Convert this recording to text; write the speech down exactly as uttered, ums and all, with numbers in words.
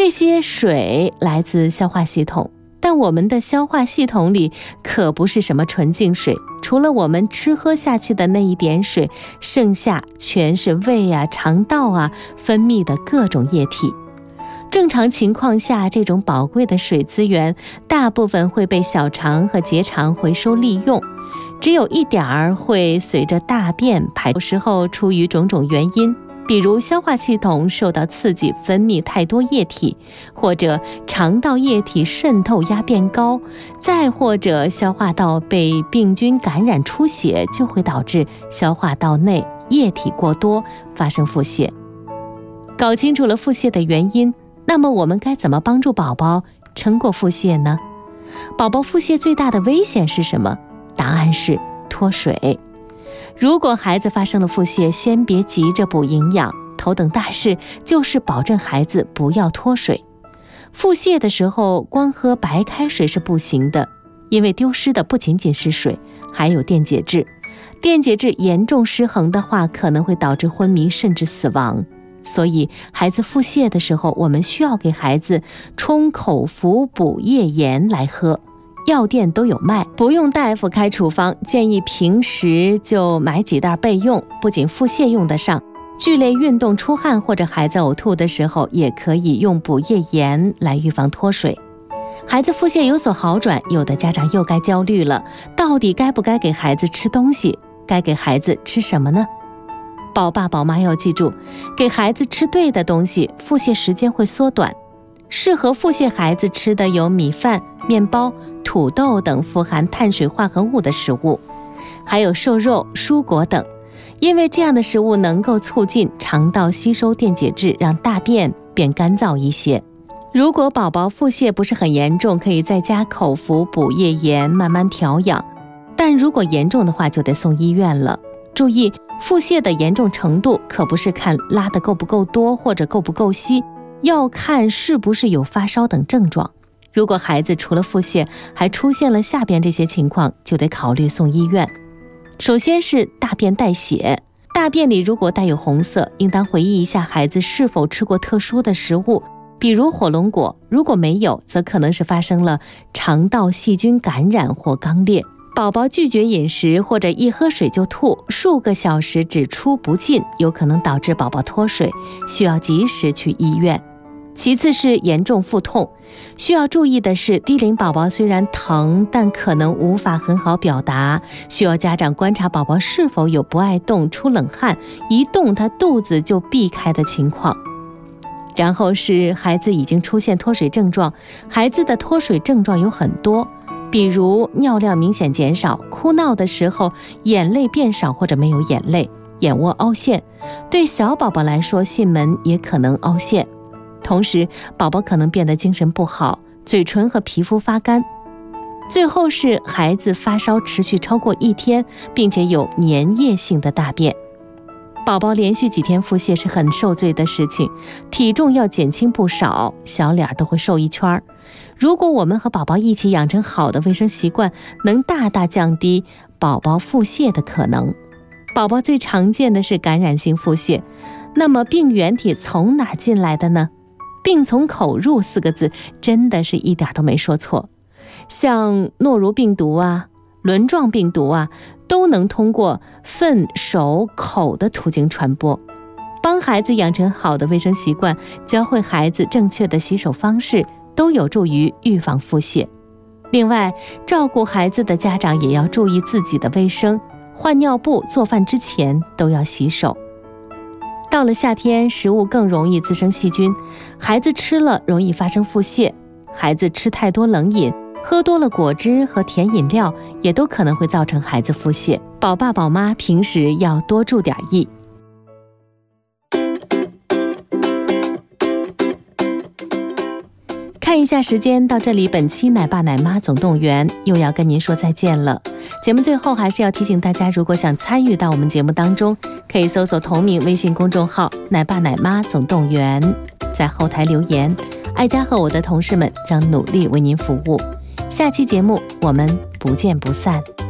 这些水来自消化系统，但我们的消化系统里可不是什么纯净水，除了我们吃喝下去的那一点水，剩下全是胃啊、肠道啊分泌的各种液体。正常情况下，这种宝贵的水资源大部分会被小肠和结肠回收利用，只有一点儿会随着大便排，有时候出于种种原因，比如消化系统受到刺激分泌太多液体，或者肠道液体渗透压变高，再或者消化道被病菌感染出血，就会导致消化道内液体过多，发生腹泻。搞清楚了腹泻的原因，那么我们该怎么帮助宝宝撑过腹泻呢？宝宝腹泻最大的危险是什么？答案是脱水。如果孩子发生了腹泻，先别急着补营养，头等大事就是保证孩子不要脱水。腹泻的时候，光喝白开水是不行的，因为丢失的不仅仅是水，还有电解质。电解质严重失衡的话，可能会导致昏迷甚至死亡。所以孩子腹泻的时候，我们需要给孩子冲口服补液盐来喝，药店都有卖，不用大夫开处方，建议平时就买几袋备用。不仅腹泻用得上，剧烈运动出汗或者孩子呕吐的时候，也可以用补液盐来预防脱水。孩子腹泻有所好转，有的家长又该焦虑了，到底该不该给孩子吃东西？该给孩子吃什么呢？宝爸宝妈要记住，给孩子吃对的东西，腹泻时间会缩短。适合腹泻孩子吃的有米饭、面包、土豆等富含碳水化合物的食物，还有瘦肉、蔬果等，因为这样的食物能够促进肠道吸收电解质，让大便变干燥一些。如果宝宝腹泻不是很严重，可以在家口服补液盐慢慢调养，但如果严重的话就得送医院了。注意，腹泻的严重程度可不是看拉得够不够多或者够不够稀，要看是不是有发烧等症状。如果孩子除了腹泻还出现了下边这些情况，就得考虑送医院。首先是大便带血，大便里如果带有红色，应当回忆一下孩子是否吃过特殊的食物，比如火龙果，如果没有，则可能是发生了肠道细菌感染或肛裂。宝宝拒绝饮食或者一喝水就吐，数个小时只出不进，有可能导致宝宝脱水，需要及时去医院。其次是严重腹痛，需要注意的是，低龄宝宝虽然疼，但可能无法很好表达，需要家长观察宝宝是否有不爱动、出冷汗、一动他肚子就避开的情况。然后是孩子已经出现脱水症状，孩子的脱水症状有很多，比如尿量明显减少，哭闹的时候眼泪变少或者没有眼泪，眼窝凹陷，对小宝宝来说囟门也可能凹陷。同时宝宝可能变得精神不好，嘴唇和皮肤发干。最后是孩子发烧持续超过一天，并且有粘液性的大便。宝宝连续几天腹泻是很受罪的事情，体重要减轻不少，小脸都会瘦一圈。如果我们和宝宝一起养成好的卫生习惯，能大大降低宝宝腹泻的可能。宝宝最常见的是感染性腹泻，那么病原体从哪儿进来的呢？病从口入四个字真的是一点都没说错。像诺如病毒啊、轮状病毒啊，都能通过粪、手、口的途径传播。帮孩子养成好的卫生习惯，教会孩子正确的洗手方式，都有助于预防腹泻。另外，照顾孩子的家长也要注意自己的卫生，换尿布、做饭之前都要洗手。到了夏天，食物更容易滋生细菌，孩子吃了容易发生腹泻。孩子吃太多冷饮，喝多了果汁和甜饮料，也都可能会造成孩子腹泻。宝爸宝妈平时要多注点意。看一下时间，到这里本期奶爸奶妈总动员又要跟您说再见了。节目最后还是要提醒大家，如果想参与到我们节目当中，可以搜索同名微信公众号奶爸奶妈总动员，在后台留言，爱佳和我的同事们将努力为您服务。下期节目我们不见不散。